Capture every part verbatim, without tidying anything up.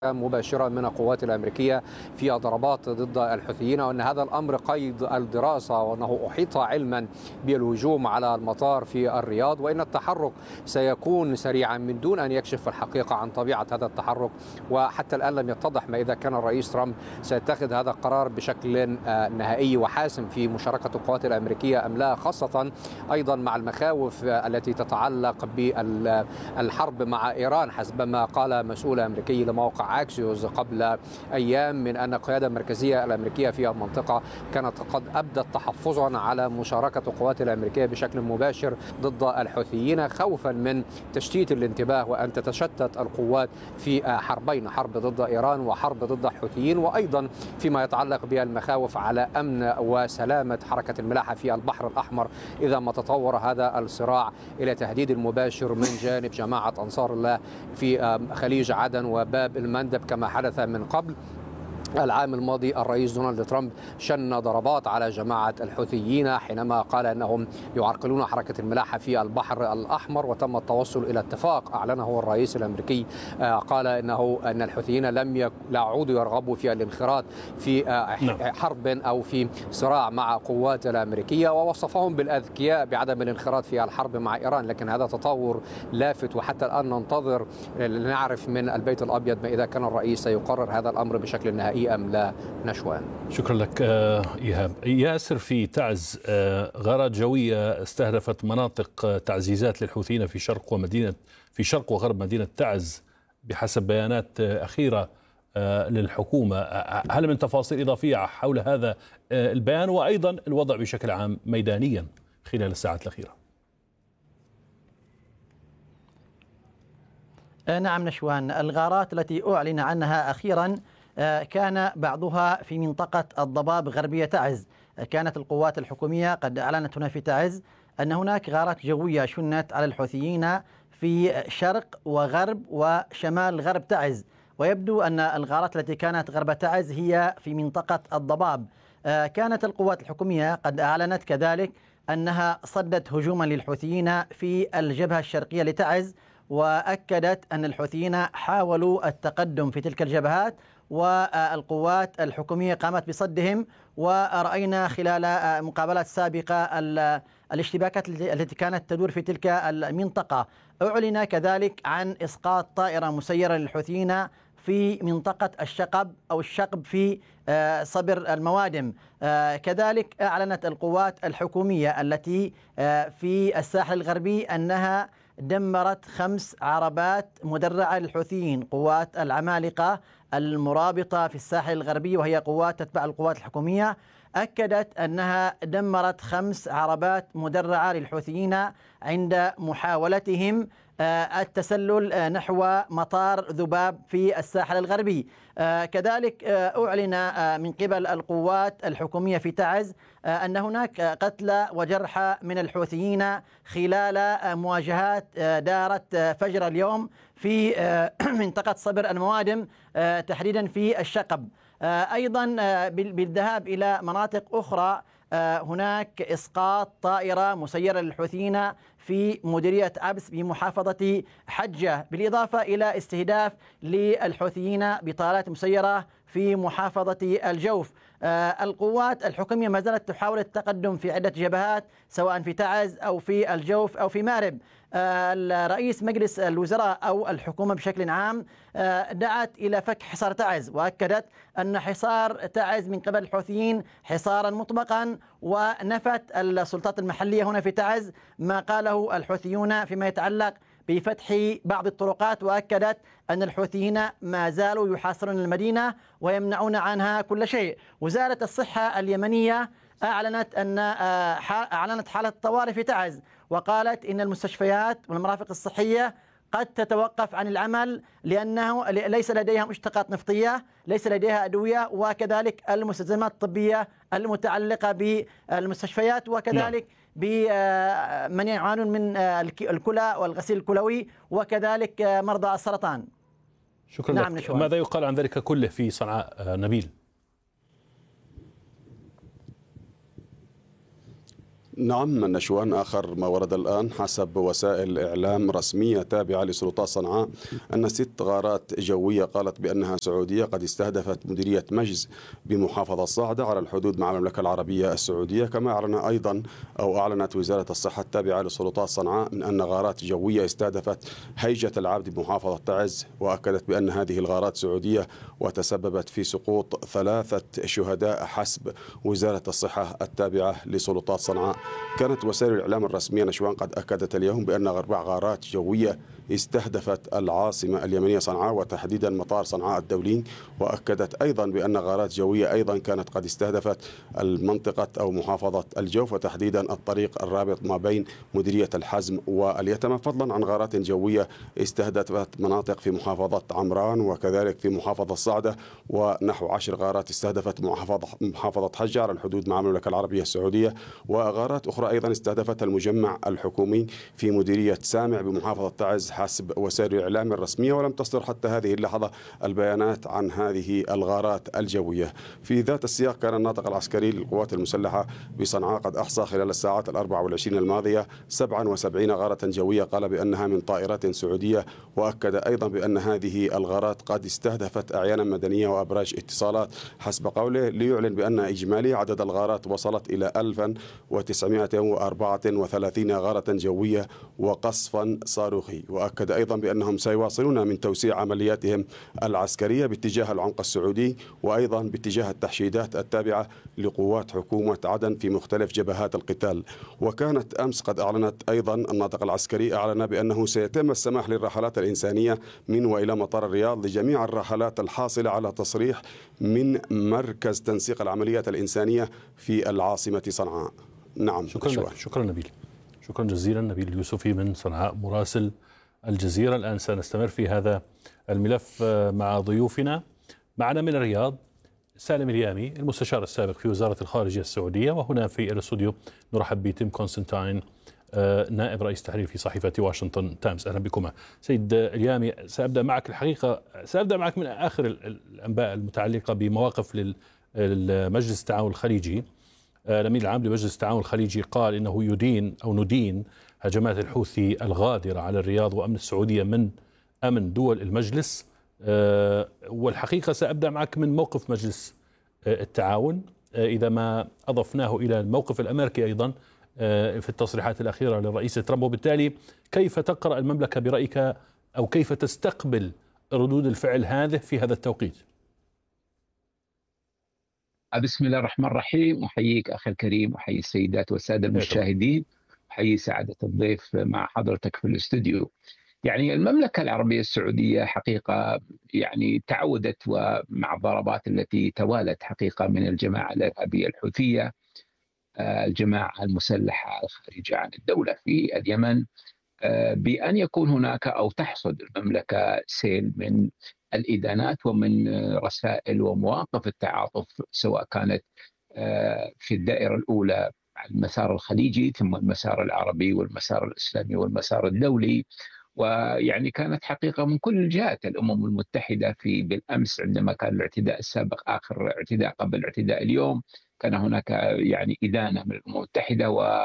مباشرة من القوات الأمريكية في ضربات ضد الحوثيين، وأن هذا الأمر قيد الدراسة، وأنه أحيط علما بالهجوم على المطار في الرياض، وأن التحرك سيكون سريعا من دون أن يكشف الحقيقة عن طبيعة هذا التحرك. وحتى الآن لم يتضح ما إذا كان الرئيس ترامب سيتخذ هذا القرار بشكل نهائي وحاسم في مشاركة القوات الأمريكية أم لا، خاصة أيضا مع المخاوف التي تتعلق بالحرب مع إيران، حسب ما قال مسؤول أمريكي لموقع أكسيوس قبل أيام من أن القيادة المركزية الأمريكية في المنطقة كانت قد أبدت تحفظا على مشاركة القوات الأمريكية بشكل مباشر ضد الحوثيين، خوفا من تشتيت الانتباه وأن تتشتت القوات في حربين، حرب ضد إيران وحرب ضد الحوثيين، وأيضا فيما يتعلق بالمخاوف على أمن وسلامة حركة الملاحة في البحر الأحمر إذا ما تطور هذا الصراع إلى تهديد مباشر من جانب جماعة أنصار الله في خليج عدن وباب المندب كما حدث من قبل. العام الماضي الرئيس دونالد ترامب شن ضربات على جماعة الحوثيين حينما قال أنهم يعرقلون حركة الملاحة في البحر الأحمر، وتم التوصل إلى اتفاق أعلنه الرئيس الأمريكي. قال أنه أن الحوثيين لم لا يعودوا يرغبوا في الانخراط في حرب أو في صراع مع قوات الأمريكية، ووصفهم بالأذكياء بعدم الانخراط في الحرب مع إيران. لكن هذا تطور لافت، وحتى الآن ننتظر لنعرف من البيت الأبيض ما إذا كان الرئيس سيقرر هذا الأمر بشكل نهائي أم لا. نشوان. شكرا لك إيهاب. ياسر، في تعز غارات جوية استهدفت مناطق تعزيزات للحوثيين في شرق ومدينة في شرق وغرب مدينة تعز بحسب بيانات أخيرة للحكومة. هل من تفاصيل إضافية حول هذا البيان وأيضا الوضع بشكل عام ميدانيا خلال الساعات الأخيرة؟ نعم نشوان، الغارات التي أعلن عنها أخيرا كان بعضها في منطقة الضباب غربية تعز. كانت القوات الحكومية قد أعلنت هنا في تعز أن هناك غارات جوية شنت على الحوثيين في شرق وغرب وشمال غرب تعز، ويبدو أن الغارات التي كانت غرب تعز هي في منطقة الضباب. كانت القوات الحكومية قد أعلنت كذلك أنها صدت هجوما للحوثيين في الجبهة الشرقية لتعز، وأكدت أن الحوثيين حاولوا التقدم في تلك الجبهات والقوات الحكومية قامت بصدهم. ورأينا خلال مقابلات سابقة الاشتباكات التي كانت تدور في تلك المنطقة. أعلن كذلك عن إسقاط طائرة مسيرة للحوثيين في منطقة الشقب أو الشقب في صبر الموادم. كذلك أعلنت القوات الحكومية التي في الساحل الغربي أنها دمرت خمس عربات مدرعة للحوثيين، قوات العمالقة المرابطة في الساحل الغربي وهي قوات تتبع القوات الحكومية، أكدت أنها دمرت خمس عربات مدرعة للحوثيين عند محاولتهم التسلل نحو مطار ذباب في الساحل الغربي. كذلك أعلن من قبل القوات الحكومية في تعز أن هناك قتلى وجرحى من الحوثيين خلال مواجهات دارت فجر اليوم في منطقة صبر الموادم تحديدا في الشقب. أيضا بالذهاب إلى مناطق أخرى، هناك إسقاط طائرة مسيرة للحوثيين في مديرية عبس بمحافظة حجة، بالإضافة إلى استهداف للحوثيين بطائرات مسيرة في محافظة الجوف. القوات الحكومية ما زالت تحاول التقدم في عدة جبهات سواء في تعز أو في الجوف أو في مارب. الرئيس مجلس الوزراء أو الحكومة بشكل عام دعت إلى فك حصار تعز، وأكدت أن حصار تعز من قبل الحوثيين حصارا مطبقا، ونفت السلطات المحلية هنا في تعز ما قاله الحوثيون فيما يتعلق بفتح بعض الطرقات، وأكدت أن الحوثيين ما زالوا يحاصرون المدينة ويمنعون عنها كل شيء. وزارة الصحة اليمنية أعلنت أن أعلنت حالة طوارئ في تعز، وقالت إن المستشفيات والمرافق الصحية قد تتوقف عن العمل لأنه ليس لديها مشتقات نفطية، ليس لديها أدوية، وكذلك المستلزمات الطبية المتعلقة بالمستشفيات، وكذلك بمن يعانون من الكلى والغسيل الكلوي، وكذلك مرضى السرطان. شكرا نعم لك. ماذا يقال عن ذلك كله في صنعاء نبيل؟ نعم نشوان، آخر ما ورد الآن حسب وسائل إعلام رسمية تابعة لسلطات صنعاء أن ست غارات جوية قالت بأنها سعودية قد استهدفت مديرية مجز بمحافظة صعدة على الحدود مع المملكة العربية السعودية. كما أعلن أيضا أو أعلنت وزارة الصحة التابعة لسلطات صنعاء من أن غارات جوية استهدفت هيجة العبد بمحافظة تعز، وأكدت بأن هذه الغارات سعودية وتسببت في سقوط ثلاثة شهداء حسب وزارة الصحة التابعة لسلطات صنعاء. كانت وسائل الإعلام الرسمية نشوان قد أكدت اليوم بأن أربع غارات جوية استهدفت العاصمة اليمنية صنعاء وتحديدا مطار صنعاء الدولي، وأكدت أيضا بأن غارات جوية أيضا كانت قد استهدفت المنطقة أو محافظة الجوف وتحديدا الطريق الرابط ما بين مديرية الحزم واليتمة، فضلا عن غارات جوية استهدفت مناطق في محافظة عمران وكذلك في محافظة صعدة، ونحو عشر غارات استهدفت محافظة محافظة حجة على الحدود مع المملكة العربية السعودية، وغارات أخرى أيضا استهدفت المجمع الحكومي في مديرية سامع بمحافظة تعز حسب وسائل الإعلام الرسمية. ولم تصدر حتى هذه اللحظة البيانات عن هذه الغارات الجوية. في ذات السياق كان الناطق العسكري للقوات المسلحة بصنعاء قد أحصى خلال الساعات الأربع والعشرين الماضية سبعة وسبعين غارة جوية قال بأنها من طائرات سعودية، وأكد أيضا بأن هذه الغارات قد استهدفت أعيانا مدنية وأبراج اتصالات حسب قوله، ليعلن بأن إجمالي عدد الغارات وصلت إلى ألف وتسعمائة وأربعة وثلاثين غارة جوية وقصفا صاروخي. وأكد أيضا بأنهم سيواصلون من توسيع عملياتهم العسكرية باتجاه العمق السعودي وأيضا باتجاه التحشيدات التابعة لقوات حكومة عدن في مختلف جبهات القتال. وكانت أمس قد أعلنت أيضا الناطق العسكري أعلن بأنه سيتم السماح للرحلات الإنسانية من وإلى مطار الرياض لجميع الرحلات الحاصلة على تصريح من مركز تنسيق العمليات الإنسانية في العاصمة صنعاء. نعم شكرا لك. شكرا نبيل، شكرا جزيلا نبيل اليوسفي من صنعاء مراسل الجزيرة. الآن سنستمر في هذا الملف مع ضيوفنا. معنا من الرياض سالم اليامي المستشار السابق في وزارة الخارجية السعودية، وهنا في الاستوديو نرحب بتيم كونستانتين نائب رئيس تحرير في صحيفة واشنطن تايمز. أهلا بكما. سيد اليامي، سأبدأ معك الحقيقة سأبدأ معك من آخر الأنباء المتعلقة بمواقف للمجلس التعاون الخليجي. الأمين العام لمجلس التعاون الخليجي قال إنه يدين أو ندين هجمات الحوثي الغادرة على الرياض وأمن السعودية من أمن دول المجلس. والحقيقة سأبدأ معك من موقف مجلس التعاون إذا ما أضفناه إلى الموقف الأمريكي أيضا في التصريحات الأخيرة للرئيس ترامب، وبالتالي كيف تقرأ المملكة برأيك أو كيف تستقبل ردود الفعل هذه في هذا التوقيت؟ بسم الله الرحمن الرحيم. أحييك أخي الكريم، أحيي السيدات والسادة المشاهدين، أحيي سعادة الضيف مع حضرتك في الاستوديو. يعني المملكة العربية السعودية حقيقة يعني تعودت ومع الضربات التي توالت حقيقة من الجماعة الإرهابية الحوثية، الجماعة المسلحة الخارجة عن الدولة في اليمن، بأن يكون هناك أو تحصد المملكة سيل من الإدانات ومن رسائل ومواقف التعاطف، سواء كانت في الدائرة الأولى على المسار الخليجي ثم المسار العربي والمسار الإسلامي والمسار الدولي. ويعني كانت حقيقة من كل الجهات. الأمم المتحدة في بالأمس عندما كان الاعتداء السابق آخر اعتداء قبل اعتداء اليوم، كان هناك يعني إدانة من الأمم المتحدة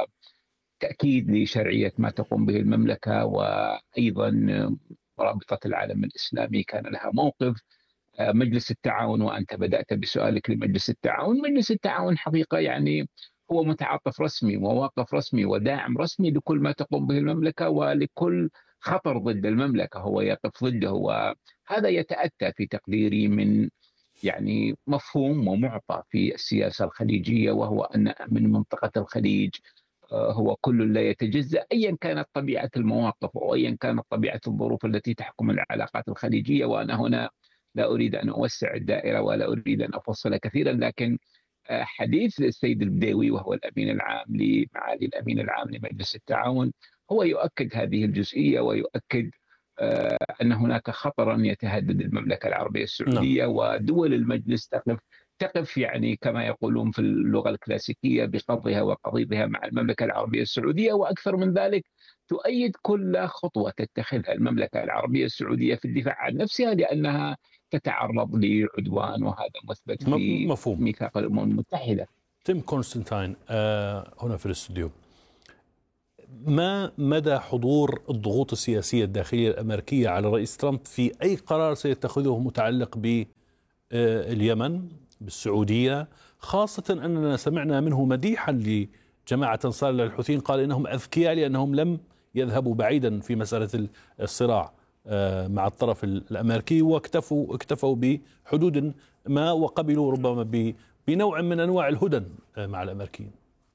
وتأكيد لشرعية ما تقوم به المملكة. وأيضا رابطة العالم الإسلامي كان لها موقف. مجلس التعاون، وأنت بدأت بسؤالك لمجلس التعاون، مجلس التعاون حقيقة يعني هو متعاطف رسمي ومواقف رسمي وداعم رسمي لكل ما تقوم به المملكة ولكل خطر ضد المملكة هو يقف ضده. وهذا يتأتى في تقديري من يعني مفهوم ومعطى في السياسة الخليجية، وهو أن من منطقة الخليج هو كل لا يتجزأ، أيا كانت طبيعة المواقف أو أيا كانت طبيعة الظروف التي تحكم العلاقات الخليجية. وأنا هنا لا أريد أن أوسع الدائرة ولا أريد أن أفصل كثيرا، لكن حديث السيد البديوي وهو الأمين العام لمعالي الأمين العام لمجلس التعاون هو يؤكد هذه الجزئية ويؤكد أن هناك خطرا يتهدد المملكة العربية السعودية. نعم. ودول المجلس تقف تقف يعني كما يقولون في اللغة الكلاسيكية بقضها وقضيضها مع المملكة العربية السعودية، وأكثر من ذلك تؤيد كل خطوة تتخذها المملكة العربية السعودية في الدفاع عن نفسها لأنها تتعرض لعدوان، وهذا مثبت في مفهوم. ميثاق الأمم المتحدة. تيم كونستانتين هنا في الاستوديو، ما مدى حضور الضغوط السياسية الداخلية الأمريكية على الرئيس ترامب في أي قرار سيتخذه متعلق باليمن بالسعودية، خاصة أننا سمعنا منه مديحا لجماعة أنصار الله الحوثيين، قال إنهم أذكياء لأنهم لم يذهبوا بعيدا في مسألة الصراع مع الطرف الأمريكي، واكتفوا اكتفوا بحدود ما، وقبلوا ربما بنوع من أنواع الهدن مع الأمريكيين.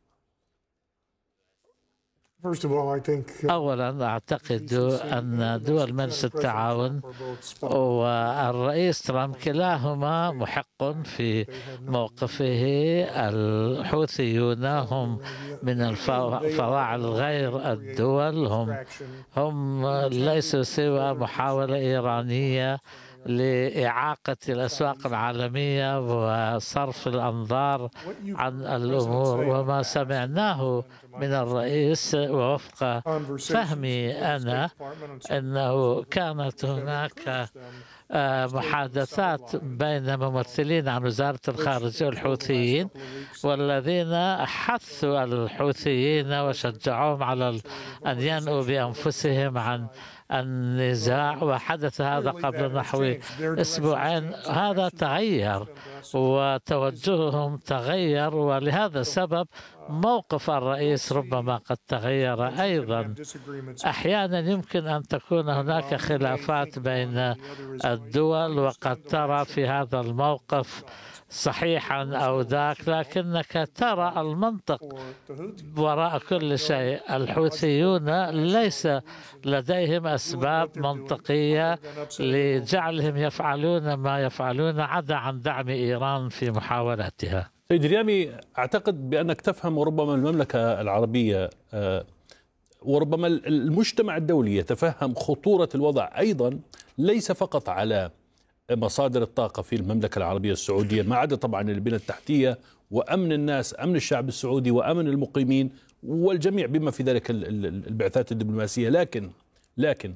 أولا أعتقد أن دول مجلس التعاون والرئيس ترامب كلاهما محق في موقفه. الحوثيون هم من الفواعل غير الدول، هم هم ليسوا سوى محاولة إيرانية لإعاقة الأسواق العالمية وصرف الأنظار عن الأمور. وما سمعناه من الرئيس ووفق فهمي أنا أنه كانت هناك محادثات بين ممثلين عن وزارة الخارجية والحوثيين، والذين حثوا الحوثيين وشجعوهم على أن ينأوا بأنفسهم عن النزاع، وحدث هذا قبل نحو أسبوعين. هذا تغير وتوجههم تغير، ولهذا السبب موقف الرئيس ربما قد تغير أيضا. أحيانا يمكن أن تكون هناك خلافات بين الدول، وقد ترى في هذا الموقف صحيحا أو ذاك، لكنك ترى المنطق وراء كل شيء. الحوثيون ليس لديهم أسباب منطقية لجعلهم يفعلون ما يفعلون عدا عن دعم إيران في محاولاتها. سيد ريامي، أعتقد بأنك تفهم، وربما المملكة العربية وربما المجتمع الدولي يتفهم خطورة الوضع أيضا، ليس فقط على مصادر الطاقة في المملكة العربية السعودية، ما عدا طبعا البنية التحتية وأمن الناس، أمن الشعب السعودي وأمن المقيمين والجميع بما في ذلك البعثات الدبلوماسية. لكن لكن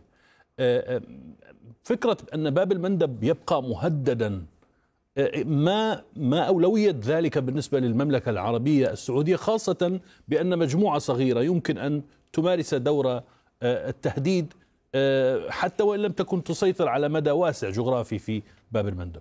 فكرة أن باب المندب يبقى مهددا، ما ما أولوية ذلك بالنسبة للمملكة العربية السعودية، خاصة بأن مجموعة صغيرة يمكن أن تمارس دور التهديد حتى وإن لم تكن تسيطر على مدى واسع جغرافي في باب المندب؟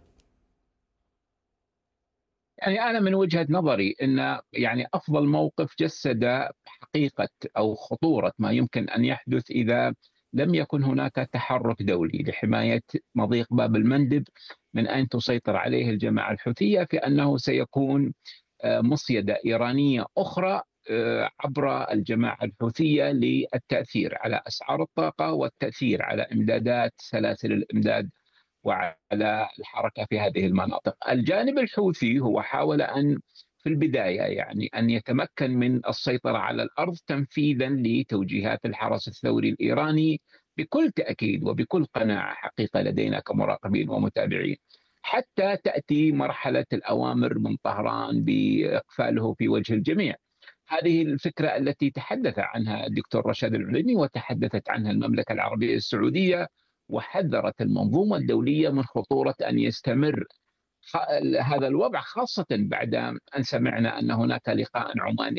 يعني أنا من وجهة نظري أن يعني أفضل موقف جسد حقيقة أو خطورة ما يمكن أن يحدث إذا لم يكن هناك تحرك دولي لحماية مضيق باب المندب من أن تسيطر عليه الجماعة الحوثية، في أنه سيكون مصيدة إيرانية أخرى عبر الجماعة الحوثية للتأثير على أسعار الطاقة والتأثير على إمدادات سلاسل الإمداد وعلى الحركة في هذه المناطق. الجانب الحوثي هو حاول أن في البداية يعني أن يتمكن من السيطرة على الأرض تنفيذا لتوجيهات الحرس الثوري الإيراني بكل تأكيد وبكل قناعة حقيقة لدينا كمراقبين ومتابعين، حتى تأتي مرحلة الأوامر من طهران بإقفاله في وجه الجميع. هذه الفكرة التي تحدث عنها الدكتور رشاد العليمي وتحدثت عنها المملكة العربية السعودية، وحذرت المنظومة الدولية من خطورة أن يستمر هذا الوضع، خاصة بعد أن سمعنا أن هناك لقاء عمان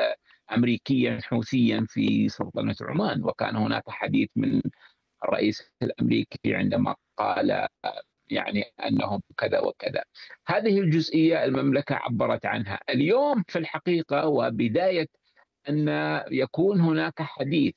أمريكيا حوثيا في سلطنة عمان، وكان هناك حديث من الرئيس الأمريكي عندما قال يعني أنهم كذا وكذا. هذه الجزئية المملكة عبرت عنها اليوم في الحقيقة، وبداية أن يكون هناك حديث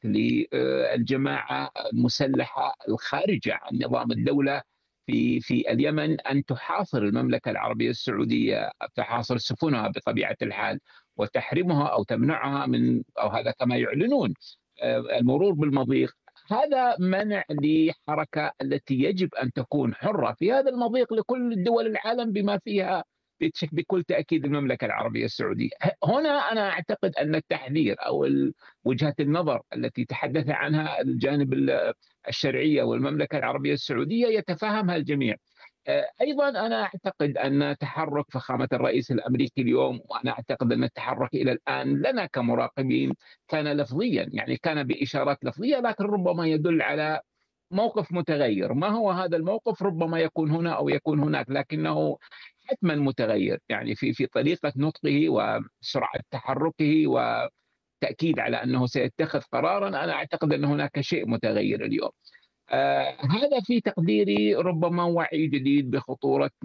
للجماعة المسلحة الخارجة عن نظام الدولة في في اليمن أن تحاصر المملكة العربية السعودية، تحاصر سفنها بطبيعة الحال وتحرمها أو تمنعها من، أو هذا كما يعلنون، المرور بالمضيق. هذا منع لحركة التي يجب أن تكون حرة في هذا المضيق لكل دول العالم بما فيها بكل تأكيد المملكة العربية السعودية. هنا أنا أعتقد أن التحذير أو وجهة النظر التي تحدث عنها الجانب الشرعية والمملكة العربية السعودية يتفهمها الجميع. أيضا أنا أعتقد أن تحرك فخامة الرئيس الأمريكي اليوم، وأنا أعتقد أن التحرك إلى الآن لنا كمراقبين كان لفظيا، يعني كان بإشارات لفظية، لكن ربما يدل على موقف متغير. ما هو هذا الموقف؟ ربما يكون هنا أو يكون هناك، لكنه حتما متغير، يعني في في طريقة نطقه وسرعة تحركه وتأكيد على أنه سيتخذ قرارا. أنا أعتقد أن هناك شيء متغير اليوم. آه هذا في تقديري ربما وعي جديد بخطورة